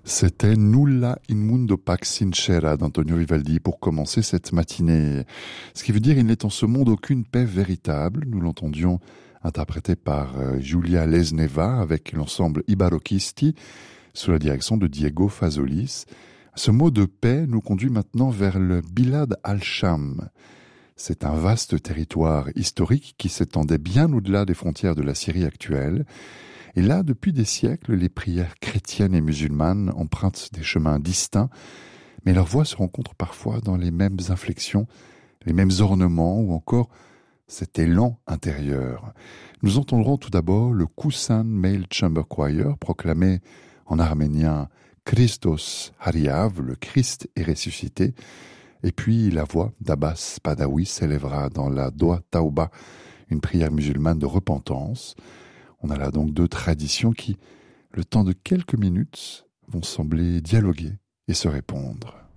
C'était Nulla in mundo pax sincera d'Antonio Vivaldi pour commencer cette matinée. Ce qui veut dire il n'est en ce monde aucune paix véritable. Nous l'entendions interprété par Giulia Lesneva avec l'ensemble Ibarochisti sous la direction de Diego Fazolis. Ce mot de paix nous conduit maintenant vers le Bilad al-Sham. C'est un vaste territoire historique qui s'étendait bien au-delà des frontières de la Syrie actuelle. Et là, depuis des siècles, les prières chrétiennes et musulmanes empruntent des chemins distincts, mais leurs voix se rencontrent parfois dans les mêmes inflexions, les mêmes ornements ou encore cet élan intérieur. Nous entendrons tout d'abord le Kusan Male Chamber Choir, proclamé en arménien Christos Hariav, le Christ est ressuscité, et puis la voix d'Abbas Badawi s'élèvera dans la Doa Tauba, une prière musulmane de repentance. On a là donc deux traditions qui, le temps de quelques minutes, vont sembler dialoguer et se répondre.